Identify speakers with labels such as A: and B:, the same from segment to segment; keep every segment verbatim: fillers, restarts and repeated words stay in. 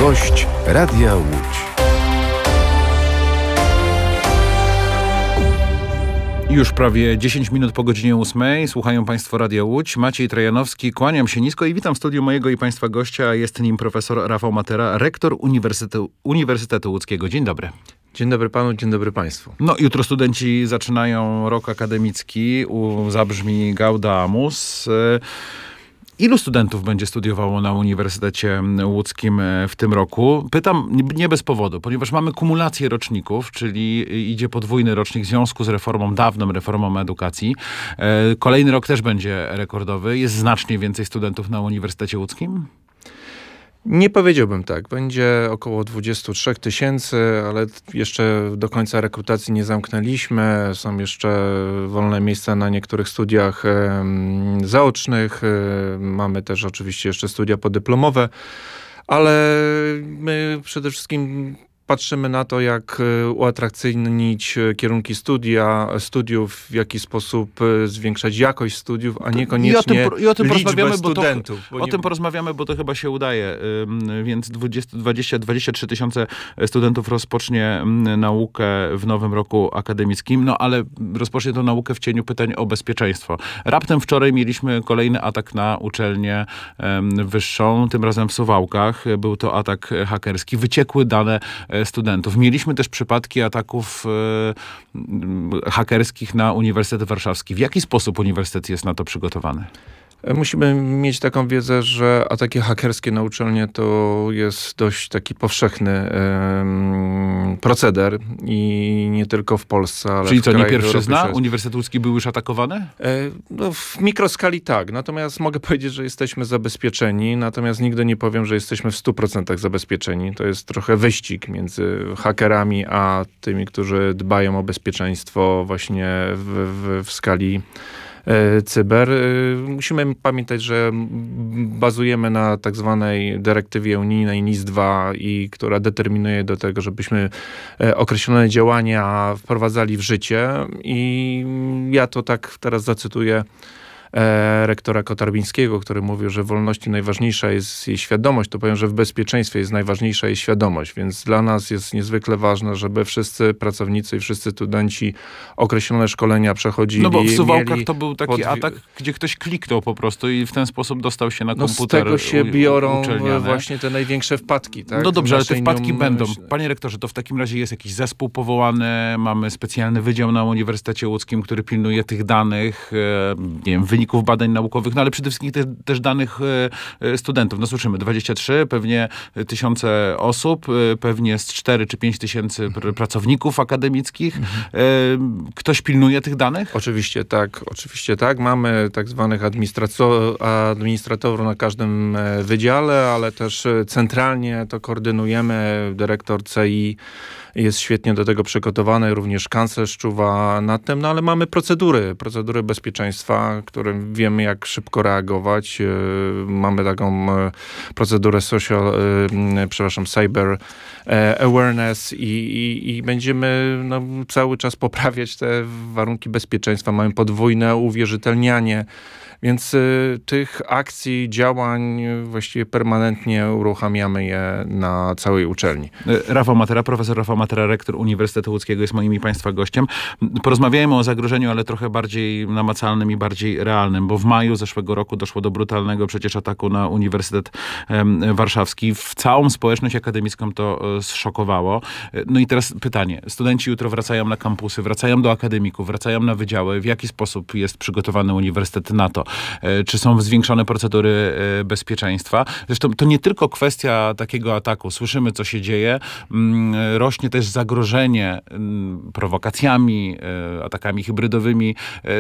A: Gość Radia Łódź.
B: Już prawie dziesięć minut po godzinie ósmej. Słuchają Państwo Radia Łódź. Maciej Trajanowski, kłaniam się nisko i witam w studiu mojego i Państwa gościa. Jest nim profesor Rafał Matera, rektor Uniwersytetu, Uniwersytetu Łódzkiego. Dzień dobry.
C: Dzień dobry panu, dzień dobry państwu.
B: No, jutro studenci zaczynają rok akademicki. U zabrzmi Gaudeamus. Ilu studentów będzie studiowało na Uniwersytecie Łódzkim w tym roku? Pytam nie bez powodu, ponieważ mamy kumulację roczników, czyli idzie podwójny rocznik w związku z reformą, dawną reformą edukacji. Kolejny rok też będzie rekordowy. Jest znacznie więcej studentów na Uniwersytecie Łódzkim?
C: Nie powiedziałbym tak. Będzie około dwadzieścia trzy tysięcy, ale jeszcze do końca rekrutacji nie zamknęliśmy. Są jeszcze wolne miejsca na niektórych studiach e, zaocznych. E, mamy też oczywiście jeszcze studia podyplomowe, ale my przede wszystkim patrzymy na to, jak uatrakcyjnić kierunki studia, studiów, w jaki sposób zwiększać jakość studiów, a niekoniecznie
B: I o tym, i o tym porozmawiamy,
C: studentów.
B: Bo to,
C: bo
B: o
C: nie...
B: tym porozmawiamy, bo to chyba się udaje. Więc dwadzieścia dwadzieścia trzy tysiące studentów rozpocznie naukę w nowym roku akademickim, no ale rozpocznie tę naukę w cieniu pytań o bezpieczeństwo. Raptem wczoraj mieliśmy kolejny atak na uczelnię wyższą, tym razem w Suwałkach. Był to atak hakerski. Wyciekły dane studentów. Mieliśmy też przypadki ataków e, hakerskich na Uniwersytet Warszawski. W jaki sposób uniwersytet jest na to przygotowany?
C: Musimy mieć taką wiedzę, że ataki hakerskie na uczelnie to jest dość taki powszechny um, proceder i nie tylko w Polsce, ale
B: Czyli
C: w
B: to nie
C: krajach
B: pierwszyzna? Uniwersytet Łódzki był już atakowany?
C: E, no, w mikroskali tak, natomiast mogę powiedzieć, że jesteśmy zabezpieczeni, natomiast nigdy nie powiem, że jesteśmy w stu procentach zabezpieczeni. To jest trochę wyścig między hakerami, a tymi, którzy dbają o bezpieczeństwo właśnie w, w, w skali cyber. Musimy pamiętać, że bazujemy na tak zwanej dyrektywie unijnej N I S dwa, i która determinuje do tego, żebyśmy określone działania wprowadzali w życie, i ja to tak teraz zacytuję rektora Kotarbińskiego, który mówił, że w wolności najważniejsza jest jej świadomość, to powiem, że w bezpieczeństwie jest najważniejsza jej świadomość, więc dla nas jest niezwykle ważne, żeby wszyscy pracownicy i wszyscy studenci określone szkolenia przechodzili.
B: No bo w Suwałkach
C: mieli
B: to był taki
C: podwi-
B: atak, gdzie ktoś kliknął po prostu i w ten sposób dostał się na
C: no
B: komputer.
C: Z tego się biorą
B: uczelniane.
C: właśnie te największe wpadki. Tak?
B: No dobrze, ale te wpadki
C: Naszej
B: będą.
C: nium-
B: Panie rektorze, to w takim razie jest jakiś zespół powołany, mamy specjalny wydział na Uniwersytecie Łódzkim, który pilnuje tych danych, e, nie wiem, wyników badań naukowych, no ale przede wszystkim te, też danych e, studentów. No słyszymy, dwadzieścia trzy, pewnie tysiące osób, e, pewnie z cztery czy pięć tysięcy pr- pracowników akademickich. E, ktoś pilnuje tych danych?
C: Oczywiście tak, oczywiście tak. Mamy tak zwanych administraco- administratorów na każdym wydziale, ale też centralnie to koordynujemy. Dyrektor C I jest świetnie do tego przygotowany, również kanclerz czuwa nad tym, no ale mamy procedury, procedury bezpieczeństwa, którym wiemy, jak szybko reagować. Mamy taką procedurę social, przepraszam, cyber awareness i, i, i będziemy no, cały czas poprawiać te warunki bezpieczeństwa. Mamy podwójne uwierzytelnianie, więc y, tych akcji, działań właściwie permanentnie uruchamiamy je na całej uczelni.
B: Rafał Matera, profesor Rafał Matera, rektor Uniwersytetu Łódzkiego jest moim i Państwa gościem. Porozmawiajmy o zagrożeniu, ale trochę bardziej namacalnym i bardziej realnym, bo w maju zeszłego roku doszło do brutalnego przecież ataku na Uniwersytet em, Warszawski. W całą społeczność akademicką to e, zszokowało. No i teraz pytanie. Studenci jutro wracają na kampusy, wracają do akademików, wracają na wydziały. W jaki sposób jest przygotowany uniwersytet na to? Czy są zwiększone procedury bezpieczeństwa? Zresztą to nie tylko kwestia takiego ataku. Słyszymy, co się dzieje. Rośnie też zagrożenie prowokacjami, atakami hybrydowymi.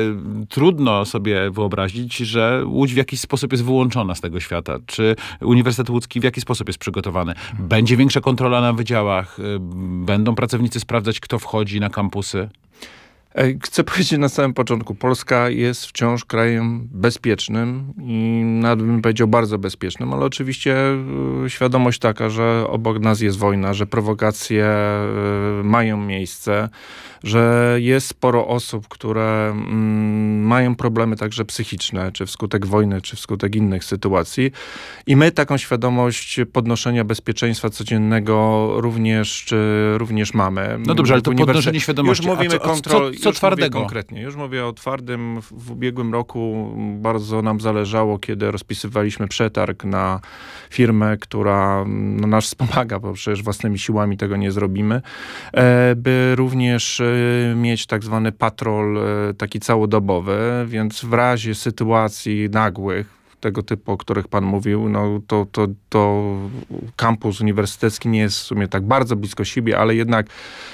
B: Trudno sobie wyobrazić, że Łódź w jakiś sposób jest wyłączona z tego świata. Czy Uniwersytet Łódzki w jaki sposób jest przygotowany? Będzie większa kontrola na wydziałach? Będą pracownicy sprawdzać, kto wchodzi na kampusy?
C: Chcę powiedzieć na samym początku, Polska jest wciąż krajem bezpiecznym i nawet bym powiedział bardzo bezpiecznym, ale oczywiście świadomość taka, że obok nas jest wojna, że prowokacje mają miejsce, że jest sporo osób, które mm, mają problemy także psychiczne, czy wskutek wojny, czy wskutek innych sytuacji. I my taką świadomość podnoszenia bezpieczeństwa codziennego również, czy, również mamy.
B: No dobrze, ale to podnoszenie świadomości.
C: Już mówimy
B: co,
C: kontrol,
B: co, co
C: już
B: twardego?
C: Mówię konkretnie. Już mówię o twardym. W, w ubiegłym roku bardzo nam zależało, kiedy rozpisywaliśmy przetarg na firmę, która no, nas wspomaga, bo przecież własnymi siłami tego nie zrobimy, e, by również mieć tak zwany patrol taki całodobowy, więc w razie sytuacji nagłych, tego typu, o których pan mówił, no to, to, to kampus uniwersytecki nie jest w sumie tak bardzo blisko siebie, ale jednak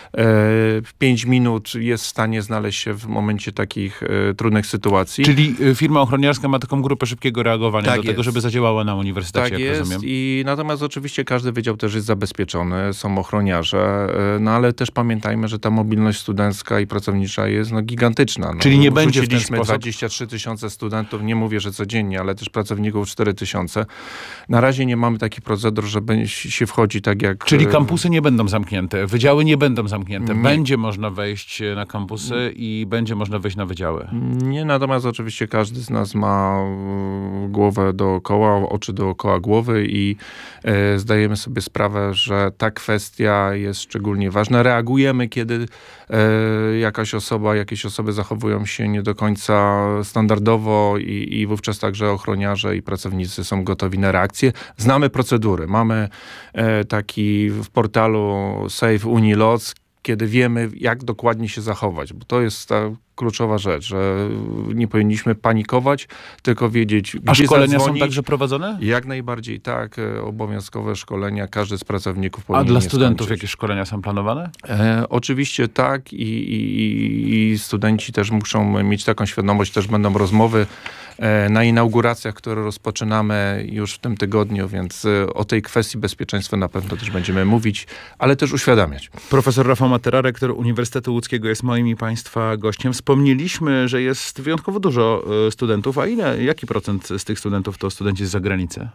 C: w pięć minut jest w stanie znaleźć się w momencie takich e, trudnych sytuacji.
B: Czyli firma ochroniarska ma taką grupę szybkiego reagowania
C: tak
B: do
C: jest.
B: tego, żeby zadziałała na uniwersytecie,
C: tak
B: jak
C: jest.
B: rozumiem.
C: I natomiast oczywiście każdy wydział też jest zabezpieczony, są ochroniarze, e, no ale też pamiętajmy, że ta mobilność studencka i pracownicza jest no, gigantyczna. No,
B: Czyli nie będzie w ten
C: sposób... dwadzieścia trzy tysiące studentów, nie mówię, że codziennie, ale też pracowników cztery tysiące. Na razie nie mamy takich procedur, że się wchodzi tak jak...
B: Czyli kampusy nie będą zamknięte, wydziały nie będą zamknięte.
C: Nie.
B: Będzie można wejść na kampusy i będzie można wejść na wydziały.
C: Nie, natomiast oczywiście każdy z nas ma głowę dookoła, oczy dookoła głowy i e, zdajemy sobie sprawę, że ta kwestia jest szczególnie ważna. Reagujemy, kiedy e, jakaś osoba, jakieś osoby zachowują się nie do końca standardowo i, i wówczas także ochroniarze i pracownicy są gotowi na reakcję. Znamy procedury. Mamy e, taki w portalu Safe Uniloc, kiedy wiemy, jak dokładnie się zachować, bo to jest ta kluczowa rzecz, że nie powinniśmy panikować, tylko wiedzieć,
B: A
C: gdzie
B: szkolenia
C: zadzwonić.
B: są także prowadzone?
C: Jak najbardziej tak, obowiązkowe szkolenia, każdy z pracowników powinien
B: A dla
C: je
B: studentów
C: skończyć.
B: jakieś szkolenia są planowane?
C: E, oczywiście tak i, i, i studenci też muszą mieć taką świadomość, też będą rozmowy e, na inauguracjach, które rozpoczynamy już w tym tygodniu, więc e, o tej kwestii bezpieczeństwa na pewno też będziemy mówić, ale też uświadamiać.
B: Profesor Rafał Matera, rektor Uniwersytetu Łódzkiego jest moim i państwa gościem. Wspomnieliśmy, że jest wyjątkowo dużo studentów, a ile, jaki procent z tych studentów to studenci z zagranicy?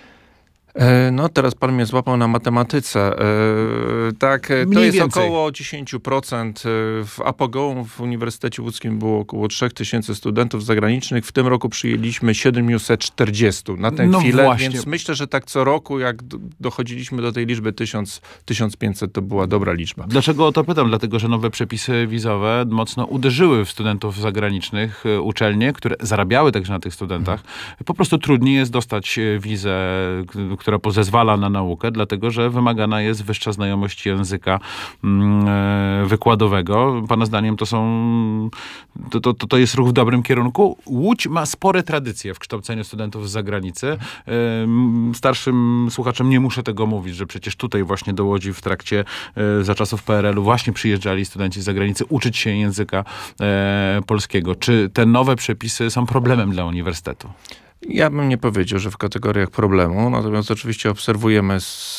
C: No teraz pan mnie złapał na matematyce. Tak, to
B: Mniej
C: jest
B: więcej.
C: około dziesięć procent. W Apogeum w Uniwersytecie Łódzkim było około trzy tysiące studentów zagranicznych. W tym roku przyjęliśmy siedemset czterdzieści na tę
B: No
C: chwilę,
B: właśnie.
C: więc myślę, że tak co roku, jak do- dochodziliśmy do tej liczby tysiąc, tysiąc pięćset, to była dobra liczba.
B: Dlaczego o to pytam? Dlatego, że nowe przepisy wizowe mocno uderzyły w studentów zagranicznych, e, uczelnie, które zarabiały także na tych studentach. Po prostu trudniej jest dostać e, wizę, k- która pozwala na naukę, dlatego, że wymagana jest wyższa znajomość języka mm, e, wykładowego. Pana zdaniem to są, to, to, to jest ruch w dobrym kierunku. Łódź ma spore tradycje w kształceniu studentów z zagranicy. E, m, Starszym słuchaczom nie muszę tego mówić, że przecież tutaj właśnie do Łodzi w trakcie, e, za czasów P R L u właśnie przyjeżdżali studenci z zagranicy uczyć się języka e, polskiego. Czy te nowe przepisy są problemem dla uniwersytetu?
C: Ja bym nie powiedział, że w kategoriach problemu, natomiast oczywiście obserwujemy, z,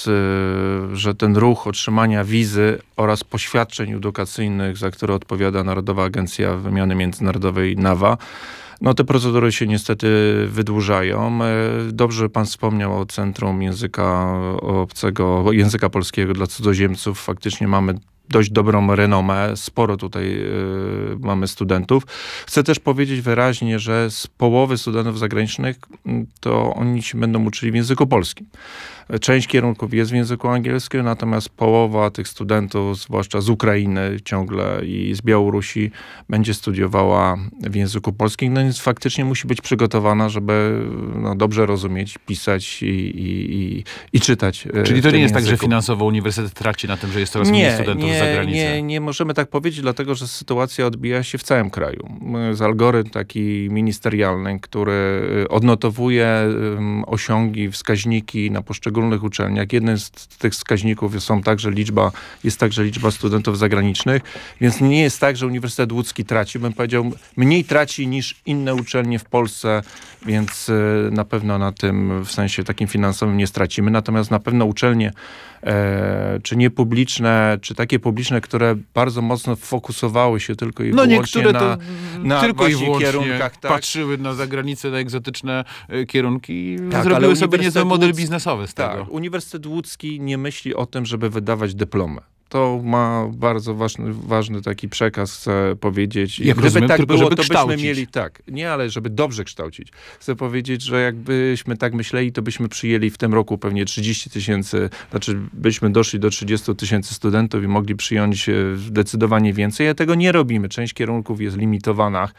C: że ten ruch otrzymania wizy oraz poświadczeń edukacyjnych, za które odpowiada Narodowa Agencja Wymiany Międzynarodowej NAWA, no te procedury się niestety wydłużają. Dobrze, że pan wspomniał o Centrum Języka Obcego, języka polskiego dla cudzoziemców. Faktycznie mamy dość dobrą renomę, sporo tutaj y, mamy studentów. Chcę też powiedzieć wyraźnie, że z połowy studentów zagranicznych to oni się będą uczyli w języku polskim. Część kierunków jest w języku angielskim, natomiast połowa tych studentów, zwłaszcza z Ukrainy ciągle i z Białorusi, będzie studiowała w języku polskim, no więc faktycznie musi być przygotowana, żeby no, dobrze rozumieć, pisać i, i, i, i czytać.
B: Czyli to nie jest tak, że
C: języku.
B: finansowo uniwersytet traci na tym, że jest coraz mniej
C: Nie,
B: studentów
C: nie,
B: z zagranicy?
C: nie, nie możemy tak powiedzieć, dlatego że sytuacja odbija się w całym kraju. Z algorytm taki ministerialny, który odnotowuje um, osiągi, wskaźniki na poszczególnych uczelniach. Jednym z tych wskaźników są także liczba, jest także liczba studentów zagranicznych, więc nie jest tak, że Uniwersytet Łódzki traci. Bym powiedział, mniej traci niż inne uczelnie w Polsce, więc y, na pewno na tym w sensie takim finansowym nie stracimy. Natomiast natomiast na pewno uczelnie, e, czy niepubliczne, czy takie publiczne, które bardzo mocno fokusowały się tylko i
B: no
C: wyłącznie
B: niektóre
C: na,
B: to
C: na
B: tylko i wyłącznie
C: kierunkach. Tak.
B: patrzyły na zagranicę, na egzotyczne y, kierunki i
C: Tak,
B: zrobiły
C: ale
B: sobie niezły model
C: Łódzki-
B: biznesowy z tego.
C: Tak, Uniwersytet Łódzki nie myśli o tym, żeby wydawać dyplomę. To ma bardzo ważny, ważny taki przekaz, chcę powiedzieć. I
B: Jak
C: gdyby
B: rozumiem,
C: tak
B: tylko
C: było,
B: żeby
C: to
B: kształcić.
C: byśmy mieli tak. Nie, ale żeby dobrze kształcić. Chcę powiedzieć, że jakbyśmy tak myśleli, to byśmy przyjęli w tym roku pewnie trzydzieści tysięcy, znaczy byśmy doszli do trzydziestu tysięcy studentów i mogli przyjąć e, zdecydowanie więcej. A tego nie robimy. Część kierunków jest limitowana.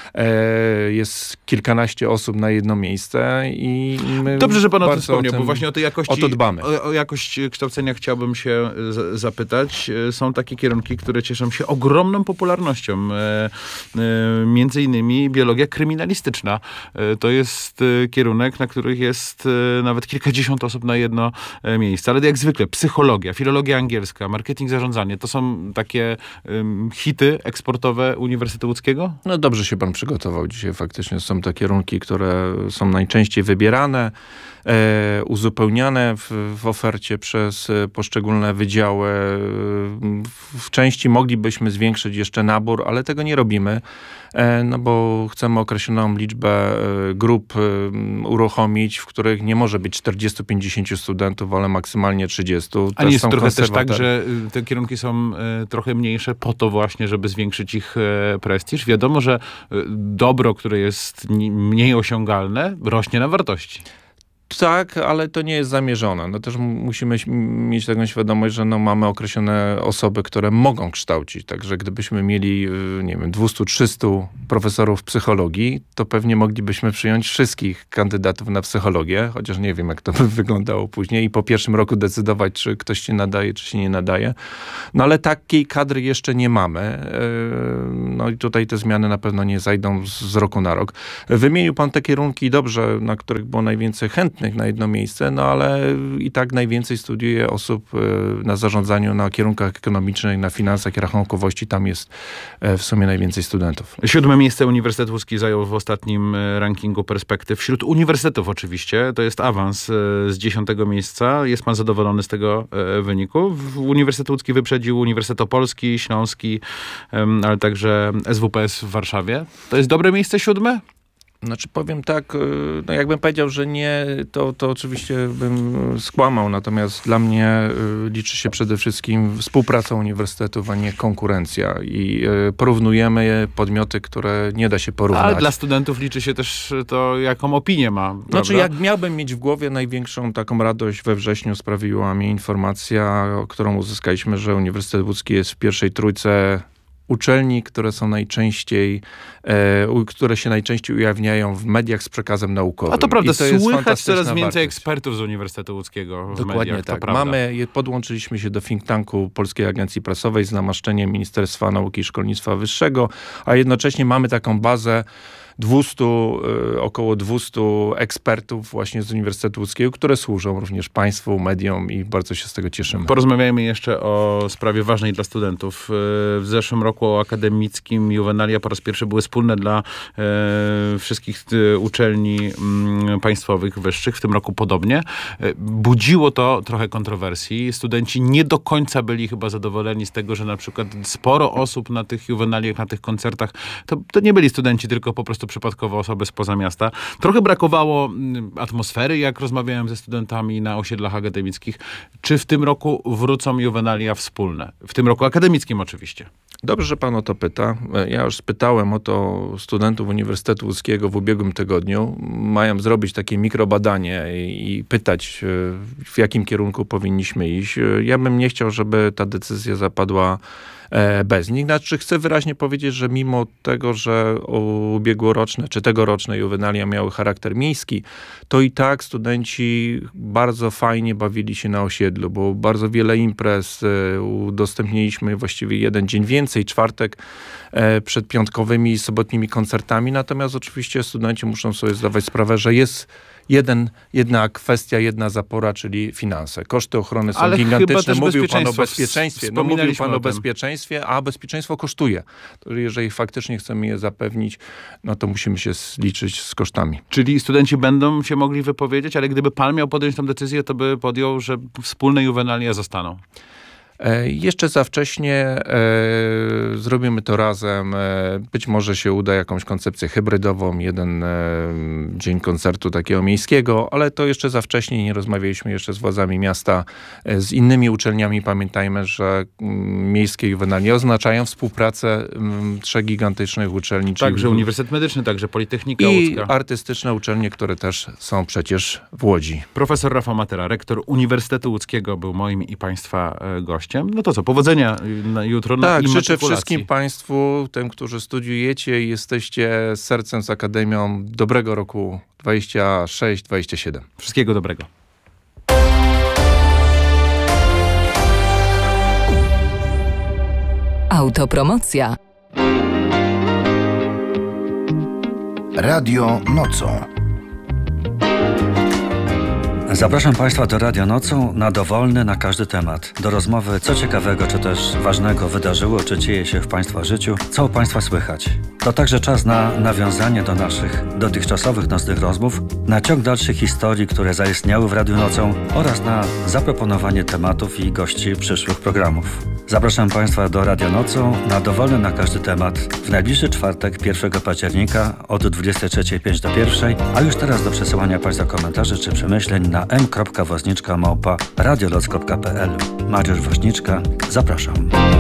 C: E, jest kilkanaście osób na jedno miejsce i my
B: Dobrze, że pan o tym
C: bardzo
B: wspomniał,
C: o
B: bo właśnie o tej jakości,
C: o to dbamy.
B: O, o jakość kształcenia chciałbym się z, zapytać. Są takie kierunki, które cieszą się ogromną popularnością. E, e, między innymi biologia kryminalistyczna. E, to jest e, kierunek, na których jest e, nawet kilkadziesiąt osób na jedno e, miejsce. Ale jak zwykle psychologia, filologia angielska, marketing, zarządzanie, to są takie e, hity eksportowe Uniwersytetu Łódzkiego?
C: No dobrze się pan przygotował dzisiaj. Faktycznie są to kierunki, które są najczęściej wybierane, e, uzupełniane w, w ofercie przez e, poszczególne wydziały. W, w części moglibyśmy zwiększyć jeszcze nabór, ale tego nie robimy, e, no bo chcemy określoną liczbę e, grup e, uruchomić, w których nie może być czterdziestu pięćdziesięciu studentów, ale maksymalnie trzydziestu.
B: A nie
C: Też
B: jest
C: są
B: trochę też tak,
C: konserwatorzy.
B: że y, te kierunki są y, trochę mniejsze po to właśnie, żeby zwiększyć ich y, prestiż? Wiadomo, że y, dobro, które jest ni- mniej osiągalne, rośnie na wartości.
C: Tak, ale to nie jest zamierzone. No też m- musimy ś- mieć taką świadomość, że no mamy określone osoby, które mogą kształcić. Także gdybyśmy mieli, y, nie wiem, dwieście trzysta profesorów psychologii, to pewnie moglibyśmy przyjąć wszystkich kandydatów na psychologię, chociaż nie wiem, jak to by wyglądało później i po pierwszym roku decydować, czy ktoś się nadaje, czy się nie nadaje. No ale takiej kadry jeszcze nie mamy. Yy, No i tutaj te zmiany na pewno nie zajdą z, z roku na rok. Wymienił pan te kierunki dobrze, na których było najwięcej chętnych na jedno miejsce, no ale i tak najwięcej studiuje osób y, na zarządzaniu, na kierunkach ekonomicznych, na finansach i rachunkowości. Tam jest y, w sumie najwięcej studentów.
B: Siódme miejsce Uniwersytet Łódzki zajął w ostatnim e, rankingu perspektyw. Wśród uniwersytetów oczywiście, to jest awans e, z dziesiątego miejsca. Jest pan zadowolony z tego e, wyniku? W- Uniwersytet Łódzki wyprzedził Uniwersytet Opolski, Śląski, em, ale także S W P S w Warszawie. To jest dobre miejsce, siódme?
C: Znaczy powiem tak, y, no jakbym powiedział, że nie, to, to oczywiście bym skłamał, natomiast dla mnie y, liczy się przede wszystkim współpraca uniwersytetów, a nie konkurencja i y, porównujemy podmioty, które nie da się porównać.
B: Ale dla studentów liczy się też to, jaką opinię ma.
C: Znaczy,
B: prawda?
C: jak miałbym mieć w głowie największą taką radość we wrześniu, sprawiła mi informacja, którą uzyskaliśmy, że Uniwersytet Łódzki jest w pierwszej trójce uczelni, które są najczęściej, e, u, które się najczęściej ujawniają w mediach z przekazem naukowym.
B: A to prawda,
C: I to jest
B: słychać
C: fantastyczna
B: coraz więcej
C: wartość.
B: ekspertów z Uniwersytetu Łódzkiego w
C: Dokładnie
B: mediach, to
C: tak.
B: prawda.
C: Mamy, je- podłączyliśmy się do think tanku Polskiej Agencji Prasowej z namaszczeniem Ministerstwa Nauki i Szkolnictwa Wyższego, a jednocześnie mamy taką bazę dwustu, y, około dwustu ekspertów właśnie z Uniwersytetu Łódzkiego, które służą również państwu, mediom i bardzo się z tego cieszymy.
B: Porozmawiajmy jeszcze o sprawie ważnej dla studentów. W zeszłym roku o akademickim juwenalia po raz pierwszy były wspólne dla e, wszystkich e, uczelni m, państwowych, wyższych. W tym roku podobnie. E, budziło to trochę kontrowersji. Studenci nie do końca byli chyba zadowoleni z tego, że na przykład sporo osób na tych juwenaliach, na tych koncertach, to, to nie byli studenci, tylko po prostu przypadkowo osoby spoza miasta. Trochę brakowało mm, atmosfery, jak rozmawiałem ze studentami na osiedlach akademickich. Czy w tym roku wrócą juwenalia wspólne? W tym roku akademickim oczywiście.
C: Dobrze, że pan o to pyta. Ja już spytałem o to studentów Uniwersytetu Łódzkiego w ubiegłym tygodniu. Mają zrobić takie mikrobadanie i, i pytać, w jakim kierunku powinniśmy iść. Ja bym nie chciał, żeby ta decyzja zapadła bez nich. Znaczy chcę wyraźnie powiedzieć, że mimo tego, że ubiegłoroczne czy tegoroczne juwenalia miały charakter miejski, to i tak studenci bardzo fajnie bawili się na osiedlu, bo bardzo wiele imprez udostępniliśmy właściwie jeden dzień więcej, czwartek przed piątkowymi i sobotnimi koncertami. Natomiast oczywiście studenci muszą sobie zdawać sprawę, że jest jeden, jedna kwestia, jedna zapora, czyli finanse. Koszty ochrony są
B: Ale
C: gigantyczne. Mówił pan o bezpieczeństwie. No, mówił pan o,
B: o
C: bezpieczeństwie, a bezpieczeństwo kosztuje. To jeżeli faktycznie chcemy je zapewnić, no to musimy się zliczyć z kosztami.
B: Czyli studenci będą się mogli wypowiedzieć, ale gdyby pan miał podjąć tę decyzję, to by podjął, że wspólne juwenalia zostaną.
C: E, jeszcze za wcześnie, e, zrobimy to razem. E, być może się uda jakąś koncepcję hybrydową, jeden e, dzień koncertu takiego miejskiego, ale to jeszcze za wcześnie, nie rozmawialiśmy jeszcze z władzami miasta, e, z innymi uczelniami. Pamiętajmy, że m, miejskie juwenalie oznaczają współpracę m, trzech gigantycznych uczelni.
B: Także
C: czyli
B: Uniwersytet Medyczny, także Politechnika
C: i
B: Łódzka.
C: artystyczne uczelnie, które też są przecież w Łodzi.
B: Profesor Rafał Matera, rektor Uniwersytetu Łódzkiego, był moim i państwa e, gościem. No to co, powodzenia na jutro.
C: Tak,
B: na
C: życzę wszystkim państwu, tym, którzy studiujecie i jesteście sercem z Akademią, dobrego roku dwudziestego szóstego dwudziestego siódmego.
B: Wszystkiego dobrego.
D: Autopromocja.
A: Radio nocą.
E: Zapraszam Państwa do Radio Nocą na dowolny, na każdy temat. Do rozmowy, co ciekawego, czy też ważnego wydarzyło, czy dzieje się w Państwa życiu, co u Państwa słychać. To także czas na nawiązanie do naszych dotychczasowych nocnych rozmów, na ciąg dalszych historii, które zaistniały w Radiu Nocą oraz na zaproponowanie tematów i gości przyszłych programów. Zapraszam Państwa do Radio Nocą na dowolny, na każdy temat w najbliższy czwartek, pierwszego października od dwudziestej trzeciej pięć do pierwszej, a już teraz do przesyłania Państwa komentarzy czy przemyśleń na m kropka woźniczka małpa radioloc kropka p l. Mariusz Woźniczka, zapraszam.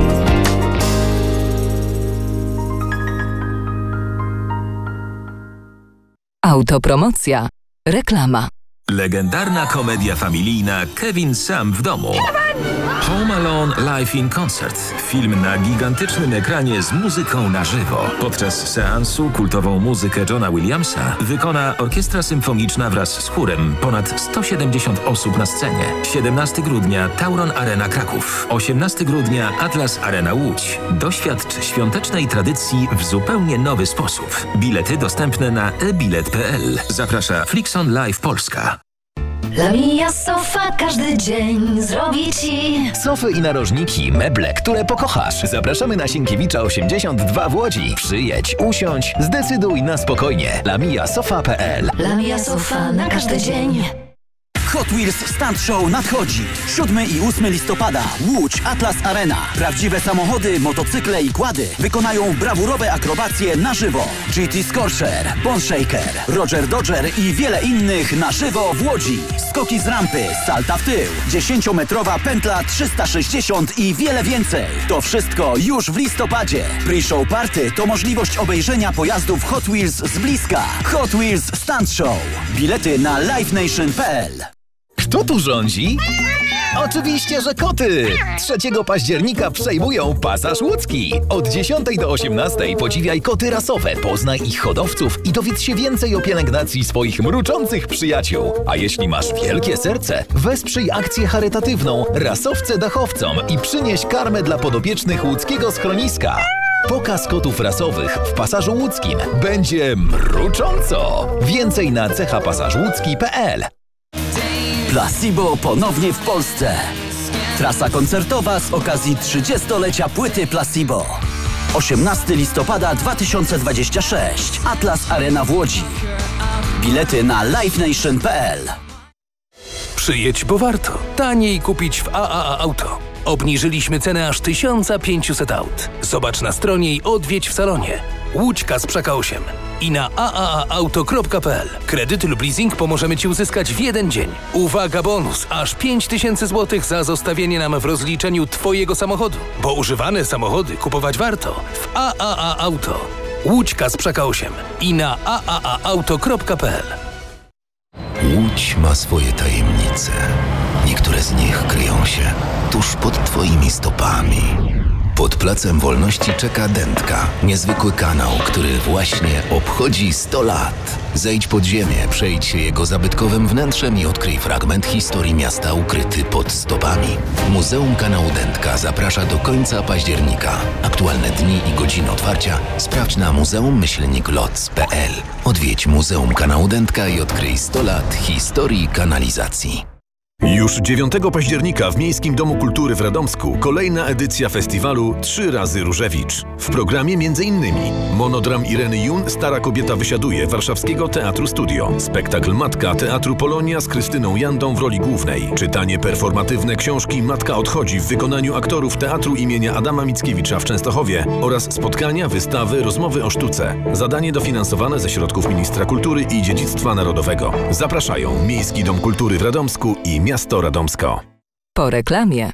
D: Autopromocja. Reklama.
F: Legendarna komedia familijna Kevin Sam w domu. Home Alone Live in Concert. Film na gigantycznym ekranie z muzyką na żywo. Podczas seansu kultową muzykę Johna Williamsa wykona Orkiestra Symfoniczna wraz z chórem. Ponad sto siedemdziesiąt osób na scenie. siedemnastego grudnia Tauron Arena Kraków. osiemnastego grudnia Atlas Arena Łódź. Doświadcz świątecznej tradycji w zupełnie nowy sposób. Bilety dostępne na e bilet kropka p l. Zaprasza Flixon Live Polska.
G: La Mia Sofa każdy dzień zrobi ci
H: sofy i narożniki, meble, które pokochasz. Zapraszamy na Sienkiewicza osiemdziesiąt dwa w Łodzi. Przyjedź, usiądź, zdecyduj na spokojnie. la mia sofa kropka p l.
G: La Mia Sofa na każdy dzień.
I: Hot Wheels Stunt Show nadchodzi. siódmego i ósmego listopada. Łódź Atlas Arena. Prawdziwe samochody, motocykle i quady wykonają brawurowe akrobacje na żywo. G T Scorcher, Bone Shaker, Roger Dodger i wiele innych na żywo w Łodzi. Skoki z rampy, salta w tył, dziesięciometrowa pętla trzysta sześćdziesiąt i wiele więcej. To wszystko już w listopadzie. Pre-show party to możliwość obejrzenia pojazdów Hot Wheels z bliska. Hot Wheels Stunt Show. Bilety na live nation kropka p l.
H: Kto tu rządzi? Oczywiście, że koty! trzeciego października przejmują Pasaż Łódzki. Od dziesiątej do osiemnastej podziwiaj koty rasowe, poznaj ich hodowców i dowiedz się więcej o pielęgnacji swoich mruczących przyjaciół. A jeśli masz wielkie serce, wesprzyj akcję charytatywną Rasowce Dachowcom i przynieś karmę dla podopiecznych łódzkiego schroniska. Pokaz kotów rasowych w Pasażu Łódzkim będzie mrucząco. Więcej na cecha pasaż łódzki kropka p l.
I: Placebo ponownie w Polsce. Trasa koncertowa z okazji trzydziestolecia płyty Placebo. osiemnastego listopada dwa tysiące dwudziestego szóstego. Atlas Arena w Łodzi. Bilety na live nation kropka p l.
J: Przyjedź, bo warto. Taniej kupić w A A A Auto. Obniżyliśmy cenę aż tysiąc pięćset aut. Zobacz na stronie i odwiedź w salonie. Łódź Kasprzyka osiem. I na a a a auto kropka p l. Kredyt lub leasing pomożemy Ci uzyskać w jeden dzień. Uwaga, bonus! Aż pięć tysięcy złotych za zostawienie nam w rozliczeniu Twojego samochodu. Bo używane samochody kupować warto w A A A Auto. Łódź Kasprzyka osiem. I na a a a auto kropka p l.
K: Łódź ma swoje tajemnice. Niektóre z nich kryją się tuż pod Twoimi stopami. Pod Placem Wolności czeka Dętka. Niezwykły kanał, który właśnie obchodzi sto lat. Zejdź pod ziemię, przejdź się jego zabytkowym wnętrzem i odkryj fragment historii miasta ukryty pod stopami. Muzeum Kanału Dętka zaprasza do końca października. Aktualne dni i godziny otwarcia sprawdź na muzeum myślnik loc kropka p l. Odwiedź Muzeum Kanału Dętka i odkryj sto lat historii kanalizacji.
L: Już dziewiątego października w Miejskim Domu Kultury w Radomsku kolejna edycja festiwalu Trzy razy Różewicz. W programie m.in. monodram Ireny Jun Stara kobieta wysiaduje Warszawskiego Teatru Studio, spektakl Matka Teatru Polonia z Krystyną Jandą w roli głównej, czytanie performatywne książki Matka odchodzi w wykonaniu aktorów Teatru imienia Adama Mickiewicza w Częstochowie oraz spotkania, wystawy, rozmowy o sztuce. Zadanie dofinansowane ze środków Ministra Kultury i Dziedzictwa Narodowego. Zapraszają Miejski Dom Kultury w Radomsku i Miasto Radomsko.
D: Po reklamie.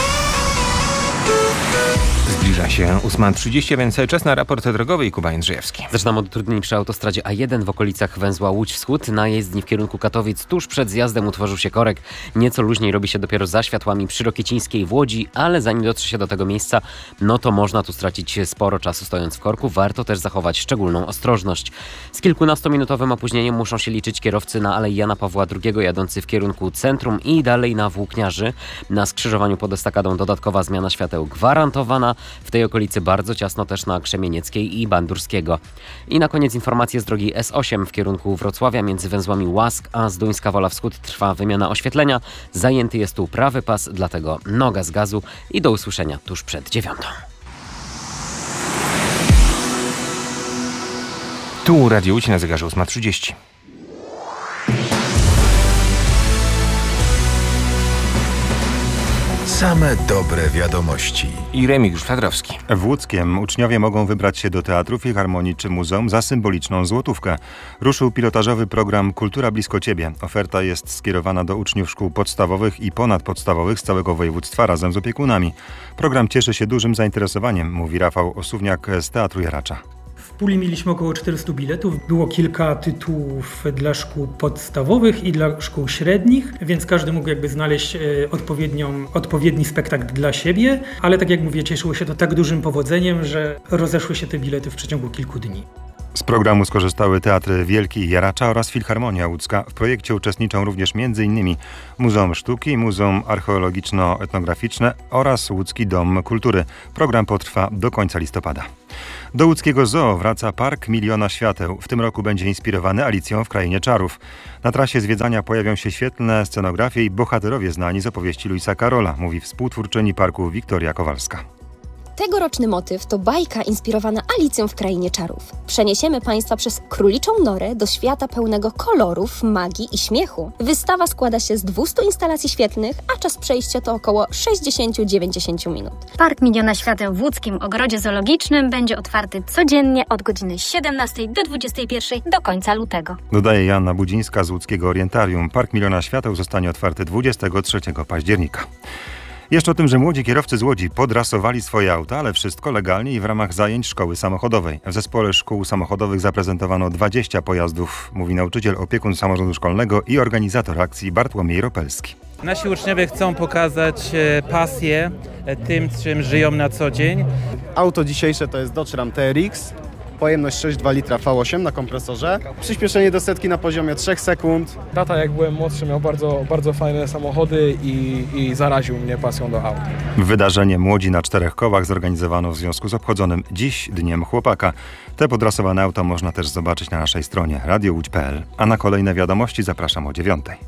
M: Zbliża się ósma trzydzieści, więc czas na raport drogowy i Kuba Jędrzejewski.
N: Zaczynamy od utrudnień przy autostradzie A jeden w okolicach węzła Łódź Wschód. Na jezdni w kierunku Katowic tuż przed zjazdem utworzył się korek. Nieco luźniej robi się dopiero za światłami przy Rokiecińskiej w Łodzi, ale zanim dotrze się do tego miejsca, no to można tu stracić sporo czasu stojąc w korku. Warto też zachować szczególną ostrożność. Z kilkunastominutowym opóźnieniem muszą się liczyć kierowcy na Alei Jana Pawła drugiego jadący w kierunku centrum i dalej na Włókniarzy. Na skrzyżowaniu pod estakadą dodatkowa zmiana świateł gwarantowana. W tej okolicy bardzo ciasno też na Krzemienieckiej i Bandurskiego. I na koniec informacje z drogi S osiem w kierunku Wrocławia między węzłami Łask a Zduńska Wola Wschód trwa wymiana oświetlenia. Zajęty jest tu prawy pas, dlatego noga z gazu i do usłyszenia tuż przed dziewiątą.
M: Tu Radio Łódź na zegarze ósma trzydzieści.
A: Same dobre wiadomości.
M: I Remigiusz Fladrowski.
O: W Łódzkiem uczniowie mogą wybrać się do teatru, filharmonii czy muzeum za symboliczną złotówkę. Ruszył pilotażowy program Kultura blisko Ciebie. Oferta jest skierowana do uczniów szkół podstawowych i ponadpodstawowych z całego województwa razem z opiekunami. Program cieszy się dużym zainteresowaniem, mówi Rafał Osuwniak z Teatru Jaracza.
P: W puli mieliśmy około czterystu biletów. Było kilka tytułów dla szkół podstawowych i dla szkół średnich, więc każdy mógł jakby znaleźć odpowiednią, odpowiedni spektakl dla siebie, ale tak jak mówię, cieszyło się to tak dużym powodzeniem, że rozeszły się te bilety w przeciągu kilku dni.
O: Z programu skorzystały Teatry Wielki i Jaracza oraz Filharmonia Łódzka. W projekcie uczestniczą również m.in. Muzeum Sztuki, Muzeum Archeologiczno-Etnograficzne oraz Łódzki Dom Kultury. Program potrwa do końca listopada. Do łódzkiego zoo wraca Park Miliona Świateł. W tym roku będzie inspirowany Alicją w Krainie Czarów. Na trasie zwiedzania pojawią się świetlne scenografie i bohaterowie znani z opowieści Luisa Carola, mówi współtwórczyni parku Wiktoria Kowalska.
Q: Tegoroczny motyw to bajka inspirowana Alicją w Krainie Czarów. Przeniesiemy Państwa przez króliczą norę do świata pełnego kolorów, magii i śmiechu. Wystawa składa się z dwustu instalacji świetlnych, a czas przejścia to około sześćdziesiąt do dziewięćdziesięciu minut.
R: Park Miliona Świateł w Łódzkim Ogrodzie Zoologicznym będzie otwarty codziennie od godziny siedemnastej do dwudziestej pierwszej do końca lutego.
O: Dodaje Joanna Budzińska z Łódzkiego Orientarium. Park Miliona Świateł zostanie otwarty dwudziestego trzeciego października. Jeszcze o tym, że młodzi kierowcy z Łodzi podrasowali swoje auta, ale wszystko legalnie i w ramach zajęć szkoły samochodowej. W zespole szkół samochodowych zaprezentowano dwadzieścia pojazdów, mówi nauczyciel, opiekun samorządu szkolnego i organizator akcji Bartłomiej Ropelski.
S: Nasi uczniowie chcą pokazać pasję tym, czym żyją na co dzień.
T: Auto dzisiejsze to jest Dodge Ram T R X. Pojemność sześć przecinek dwa litra V osiem na kompresorze. Przyspieszenie do setki na poziomie trzech sekund.
U: Tata, jak byłem młodszy, miał bardzo, bardzo fajne samochody i, i zaraził mnie pasją do aut.
O: Wydarzenie Młodzi na czterech kołach zorganizowano w związku z obchodzonym dziś Dniem Chłopaka. Te podrasowane auto można też zobaczyć na naszej stronie radio łódź kropka p l. A na kolejne wiadomości zapraszam o dziewiątej.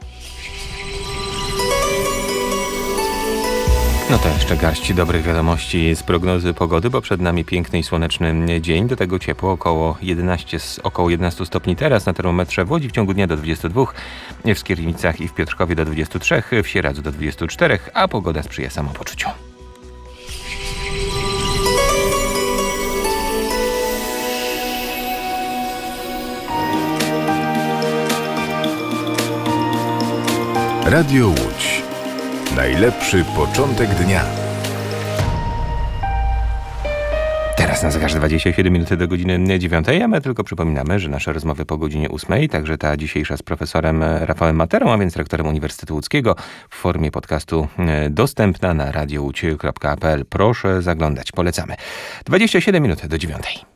M: No to jeszcze garść dobrych wiadomości z prognozy pogody, bo przed nami piękny i słoneczny dzień. Do tego ciepło, około jedenaście, około jedenaście stopni teraz na termometrze w Łodzi, w ciągu dnia do dwudziestu dwóch, w Skierniewicach i w Piotrkowie do dwudziestu trzech, w Sieradzu do dwudziestu czterech, a pogoda sprzyja samopoczuciu.
A: Radio Łódź. Najlepszy początek dnia.
M: Teraz Czas na zegarze dwadzieścia siedem minut do godziny dziewiątej, a my tylko przypominamy, że nasze rozmowy po godzinie ósmej, także ta dzisiejsza z profesorem Rafałem Materą, a więc rektorem Uniwersytetu Łódzkiego, w formie podcastu dostępna na radio łódź kropka p l. Proszę zaglądać, polecamy. dwadzieścia siedem minut do dziewiątej.